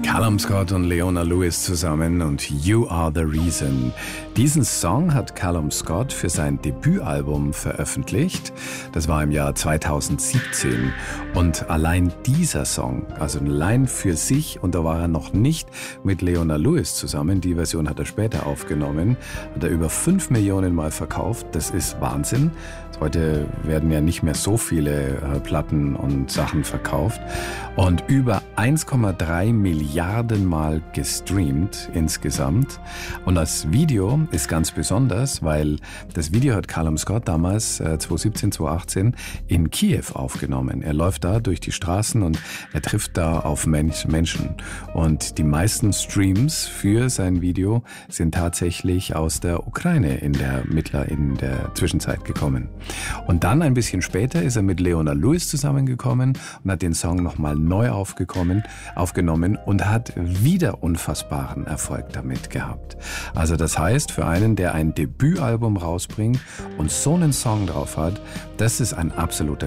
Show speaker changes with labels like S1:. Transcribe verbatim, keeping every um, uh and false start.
S1: Callum Scott und Leona Lewis zusammen und You Are the Reason. Diesen Song hat Callum Scott für sein Debütalbum veröffentlicht. Das war im Jahr zweitausendsiebzehn. Und allein dieser Song, also allein für sich, und da war er noch nicht mit Leona Lewis zusammen, die Version hat er später aufgenommen, hat er über fünf Millionen Mal verkauft. Das ist Wahnsinn. Heute werden ja nicht mehr so viele äh, Platten und Sachen verkauft. Und über eins Komma drei Milliarden Mal gestreamt insgesamt. Und das Video ist ganz besonders, weil das Video hat Callum Scott damals äh, zweitausendsiebzehn, zweitausendachtzehn in Kiew aufgenommen. Er läuft da durch die Straßen und er trifft da auf Mensch, Menschen. Und die meisten Streams für sein Video sind tatsächlich aus der Ukraine in der Mittler in der Zwischenzeit gekommen. Und dann ein bisschen später ist er mit Leona Lewis zusammengekommen und hat den Song nochmal neu aufgekommen, aufgenommen und hat wieder unfassbaren Erfolg damit gehabt. Also das heißt, für einen, der ein Debütalbum rausbringt und so einen Song drauf hat, das ist ein absoluter